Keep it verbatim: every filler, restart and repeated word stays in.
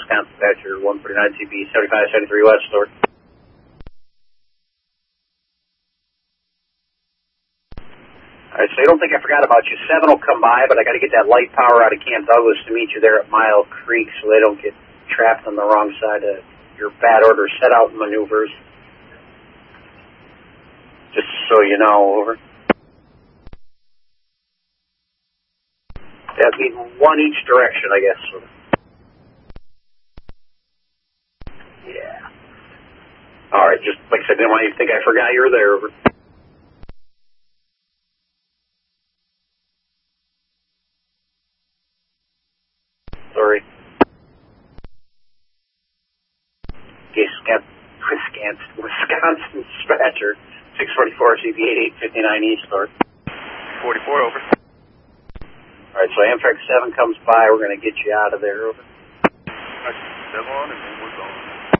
Wisconsin Dispatcher, one forty-nine T B, seventy-five seventy-three West, over. Alright, so I don't think I forgot about you. Seven will come by, but I got to get that light power out of Camp Douglas to meet you there at Mile Creek so they don't get trapped on the wrong side of your bad order set out maneuvers. Just so you know, over. That'd be one each direction, I guess. Yeah. Alright, just like I said, didn't want you to think I forgot you were there, over. Sorry. Wisconsin, Wisconsin Dispatcher, six forty-four C B eighty-eight fifty-nine East, or forty-four, over. Alright, so Amtrak seven comes by, we're going to get you out of there, over. Alright, seven on, and then we're going.